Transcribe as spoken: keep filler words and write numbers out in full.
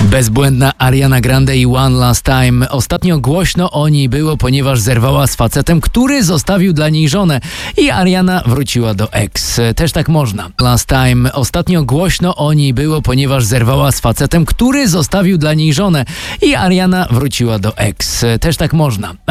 Bezbłędna Ariana Grande i One Last Time. Ostatnio głośno o niej było, ponieważ zerwała z facetem, który zostawił dla niej żonę. I Ariana wróciła do ex. Też tak można. Last Time. Ostatnio głośno o niej było, ponieważ zerwała z facetem, który zostawił dla niej żonę. I Ariana wróciła do ex. Też tak można.